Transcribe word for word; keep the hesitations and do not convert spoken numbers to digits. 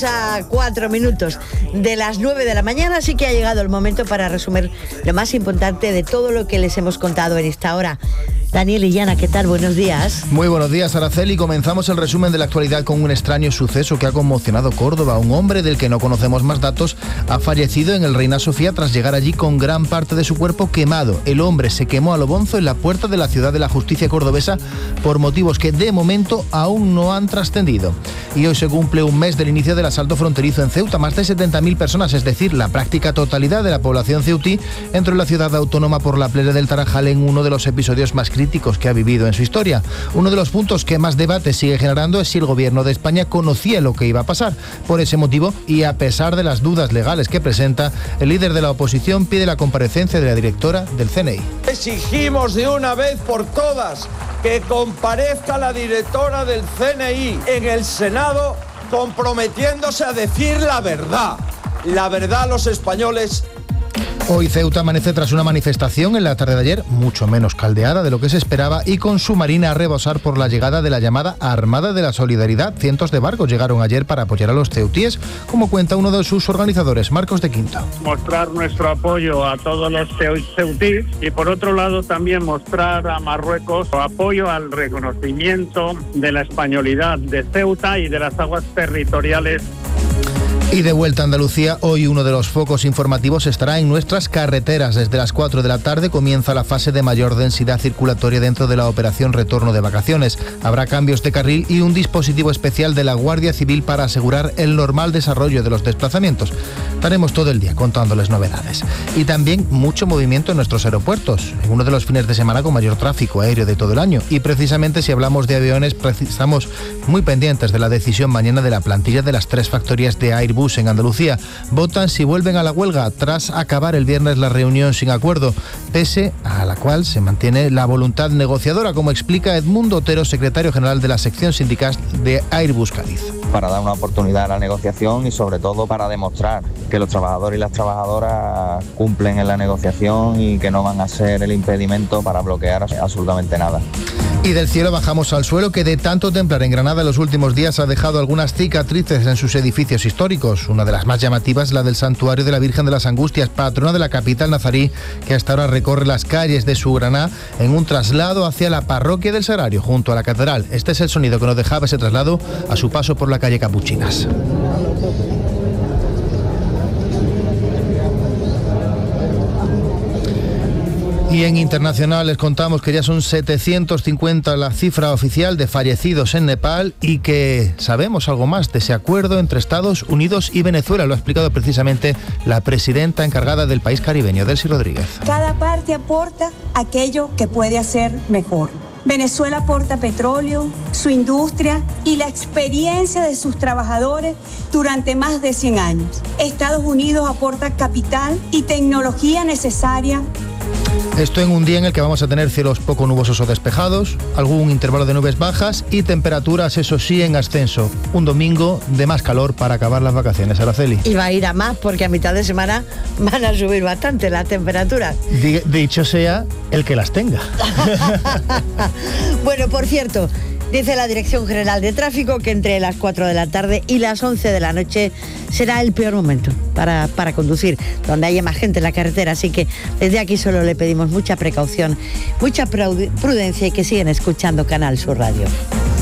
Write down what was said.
A cuatro minutos de las nueve de la mañana, así que ha llegado el momento para resumir lo más importante de todo lo que les hemos contado en esta hora. Daniel y Yana, ¿qué tal? Buenos días. Muy buenos días, Araceli. Comenzamos el resumen de la actualidad con un extraño suceso que ha conmocionado Córdoba. Un hombre del que no conocemos más datos ha fallecido en el Reina Sofía tras llegar allí con gran parte de su cuerpo quemado. El hombre se quemó a lo bonzo en la puerta de la Ciudad de la Justicia cordobesa por motivos que de momento aún no han trascendido. Y hoy se cumple un mes del inicio del asalto fronterizo en Ceuta. Más de setenta mil personas, es decir, la práctica totalidad de la población ceutí, entró en la ciudad autónoma por la playa del Tarajal en uno de los episodios más críticos que ha vivido en su historia. Uno de los puntos que más debate sigue generando es si el gobierno de España conocía lo que iba a pasar. Por ese motivo, y a pesar de las dudas legales que presenta, el líder de la oposición pide la comparecencia de la directora del C N I. Exigimos de una vez por todas que comparezca la directora del C N I en el Senado, comprometiéndose a decir la verdad. La verdad a los españoles. Hoy Ceuta amanece tras una manifestación en la tarde de ayer, mucho menos caldeada de lo que se esperaba, y con su marina a rebosar por la llegada de la llamada Armada de la Solidaridad. Cientos de barcos llegaron ayer para apoyar a los ceutíes, como cuenta uno de sus organizadores, Marcos de Quinto. Mostrar nuestro apoyo a todos los ceutíes y, por otro lado, también mostrar a Marruecos apoyo al reconocimiento de la españolidad de Ceuta y de las aguas territoriales. Y de vuelta a Andalucía, hoy uno de los focos informativos estará en nuestras carreteras. Desde las cuatro de la tarde comienza la fase de mayor densidad circulatoria dentro de la operación Retorno de Vacaciones. Habrá cambios de carril y un dispositivo especial de la Guardia Civil para asegurar el normal desarrollo de los desplazamientos. Estaremos todo el día contándoles novedades. Y también mucho movimiento en nuestros aeropuertos, en uno de los fines de semana con mayor tráfico aéreo de todo el año. Y precisamente si hablamos de aviones, estamos muy pendientes de la decisión mañana de la plantilla de las tres factorías de Airbus en Andalucía. Votan si vuelven a la huelga tras acabar el viernes la reunión sin acuerdo, pese a la cual se mantiene la voluntad negociadora, como explica Edmundo Otero, secretario general de la sección sindical de Airbus Cádiz. Para dar una oportunidad a la negociación y sobre todo para demostrar que los trabajadores y las trabajadoras cumplen en la negociación y que no van a ser el impedimento para bloquear absolutamente nada. Y del cielo bajamos al suelo, que de tanto templar en Granada en los últimos días ha dejado algunas cicatrices en sus edificios históricos. Una de las más llamativas es la del Santuario de la Virgen de las Angustias, patrona de la capital nazarí, que hasta ahora recorre las calles de su Granada en un traslado hacia la parroquia del Sagrario, junto a la catedral. Este es el sonido que nos dejaba ese traslado a su paso por la calle Capuchinas. Y en internacional les contamos que ya son setecientos cincuenta la cifra oficial de fallecidos en Nepal y que sabemos algo más de ese acuerdo entre Estados Unidos y Venezuela. Lo ha explicado precisamente la presidenta encargada del país caribeño, Delcy Rodríguez. Cada parte aporta aquello que puede hacer mejor. Venezuela aporta petróleo, su industria y la experiencia de sus trabajadores durante más de cien años. Estados Unidos aporta capital y tecnología necesaria. Esto en un día en el que vamos a tener cielos poco nubosos o despejados, algún intervalo de nubes bajas y temperaturas, eso sí, en ascenso. Un domingo de más calor para acabar las vacaciones, Araceli. Y va a ir a más porque a mitad de semana van a subir bastante las temperaturas. D- dicho sea el que las tenga. Bueno, por cierto, dice la Dirección General de Tráfico que entre las cuatro de la tarde y las once de la noche será el peor momento para, para conducir, donde haya más gente en la carretera. Así que desde aquí solo le pedimos mucha precaución, mucha prudencia y que sigan escuchando Canal Sur Radio.